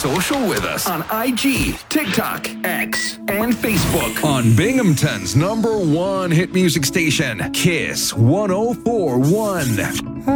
social with us on IG, TikTok, X, and Facebook on Binghamton's #1 hit music station, Kiss 104.1.